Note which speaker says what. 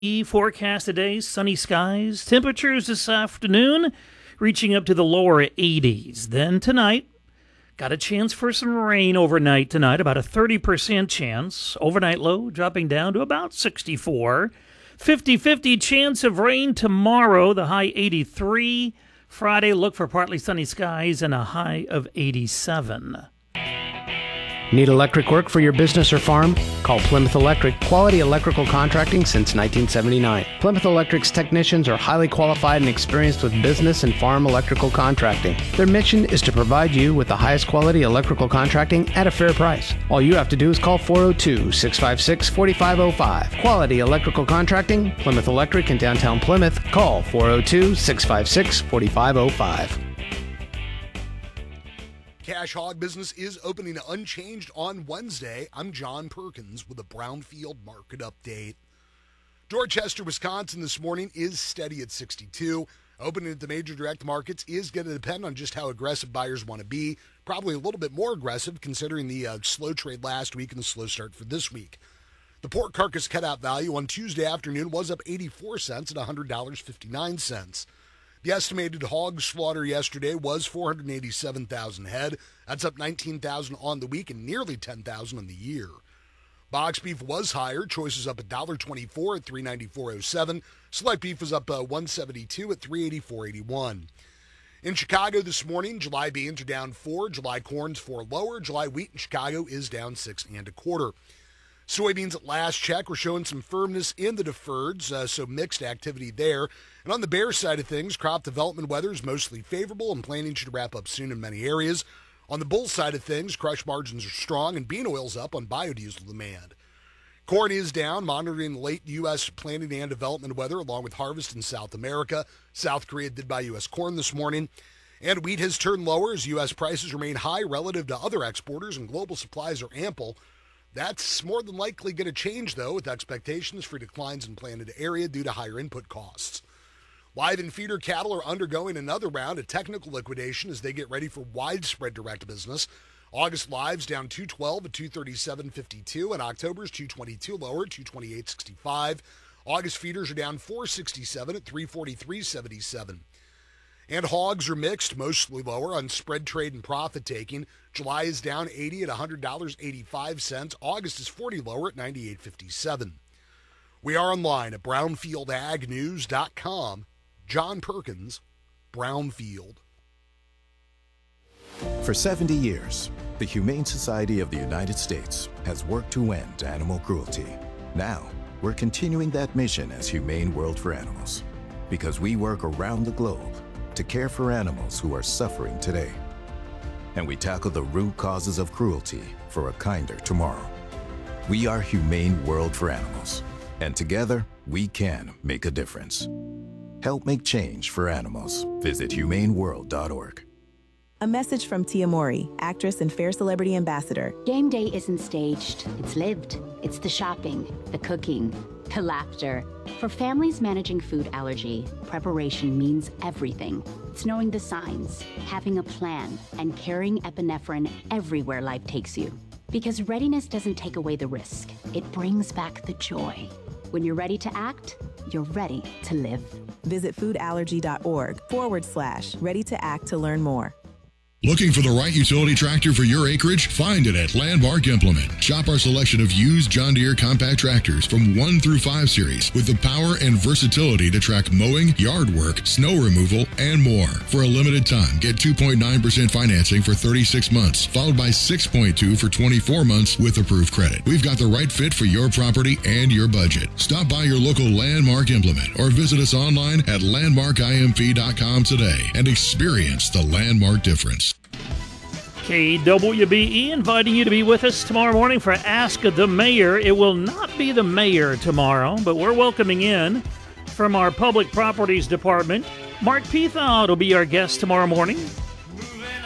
Speaker 1: Forecast today, sunny skies. Temperatures this afternoon reaching up to the lower 80s. Then tonight, got a chance for some rain overnight tonight, about a 30% chance. Overnight low dropping down to about 64. 50-50 chance of rain tomorrow, the high 83. Friday, look for partly sunny skies and a high of 87.
Speaker 2: Need electric work for your business or farm? Call Plymouth Electric, quality electrical contracting since 1979. Plymouth Electric's technicians are highly qualified and experienced with business and farm electrical contracting. Their mission is to provide you with the highest quality electrical contracting at a fair price. All you have to do is call 402-656-4505. Quality electrical contracting, Plymouth Electric in downtown Plymouth. Call 402-656-4505.
Speaker 3: Cash Hog Business is opening unchanged on Wednesday. I'm John Perkins with a Brownfield Market Update. Dorchester, Wisconsin this morning is steady at 62. Opening at the major direct markets is going to depend on just how aggressive buyers want to be. Probably a little bit more aggressive considering the slow trade last week and the slow start for this week. The pork carcass cutout value on Tuesday afternoon was up 84 cents at $100.59. The estimated hog slaughter yesterday was 487,000 head. That's up 19,000 on the week and nearly 10,000 on the year. Box beef was higher. Choices up $1.24 at $394.07. Select beef was up $1.72 at $384.81. In Chicago this morning, July beans are down 4. July corn's 4 lower. July wheat in Chicago is down 6 1/4. Soybeans at last check were showing some firmness in the deferreds, so mixed activity there. And on the bear side of things, crop development weather is mostly favorable and planting should wrap up soon in many areas. On the bull side of things, crush margins are strong and bean oil's up on biodiesel demand. Corn is down, monitoring the late U.S. planting and development weather along with harvest in South America. South Korea did buy U.S. corn this morning. And wheat has turned lower as U.S. prices remain high relative to other exporters and global supplies are ample. That's more than likely going to change, though, with expectations for declines in planted area due to higher input costs. Live and feeder cattle are undergoing another round of technical liquidation as they get ready for widespread direct business. August lives down 212 at 237.52, and October's 222 lower, 228.65. August feeders are down 467 at 343.77. And hogs are mixed, mostly lower on spread trade and profit taking. July is down 80 at $100.85. August is 40 lower at 98.57. We are online at brownfieldagnews.com. John Perkins, Brownfield.
Speaker 4: For 70 years, the Humane Society of the United States has worked to end animal cruelty. Now, we're continuing that mission as Humane World for Animals, because we work around the globe to care for animals who are suffering today. And we tackle the root causes of cruelty for a kinder tomorrow. We are Humane World for Animals, and together we can make a difference. Help make change for animals. Visit humaneworld.org.
Speaker 5: A message from Tia Mowry, actress and Fair Celebrity Ambassador.
Speaker 6: Game day isn't staged, it's lived. It's the shopping, the cooking, the laughter. For families managing food allergy, preparation means everything. It's knowing the signs, having a plan, and carrying epinephrine everywhere life takes you. Because readiness doesn't take away the risk, it brings back the joy. When you're ready to act, you're ready to live.
Speaker 5: Visit foodallergy.org/ready to act to learn more.
Speaker 7: Looking for the right utility tractor for your acreage? Find it at Landmark Implement. Shop our selection of used John Deere compact tractors from 1 through 5 series with the power and versatility to track mowing, yard work, snow removal, and more. For a limited time, get 2.9% financing for 36 months, followed by 6.2% for 24 months with approved credit. We've got the right fit for your property and your budget. Stop by your local Landmark Implement or visit us online at landmarkimp.com today and experience the Landmark difference.
Speaker 1: KWBE inviting you to be with us tomorrow morning for Ask the Mayor. It will not be the mayor tomorrow, but we're welcoming in from our Public Properties Department. Mark Pethaud will be our guest tomorrow morning.